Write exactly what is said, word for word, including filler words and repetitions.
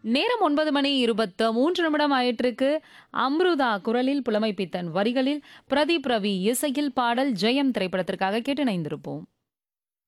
நேரம் ஒன்பது மணி இருபத்து மூன்று நிமிடம் ஆயிட்டிருக்கு. அம்ருதா குரலில் புலமை பித்தன் வரிகளில் பிரதீப் ரவி இசையில் பாடல் ஜெயம் திரைப்படத்திற்காக கேட்டு இணைந்திருப்போம்.